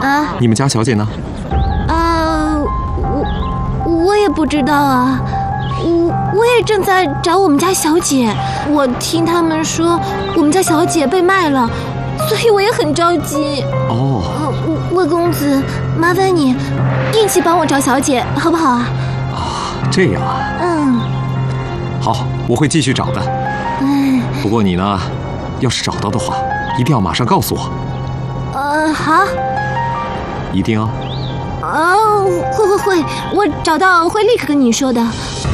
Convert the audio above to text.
啊， 你们家小姐呢？ 我也不知道啊。我也正在找我们家小姐。我听他们说我们家小姐被卖了，所以我也很着急。 哦， 魏公子，麻烦你一起帮我找小姐，好不好啊？ 啊，这样啊。 嗯。 好，我会继续找的。不过你呢，要是找到的话，一定要马上告诉我。 好。 一定啊。 会，我找到会立刻跟你说的。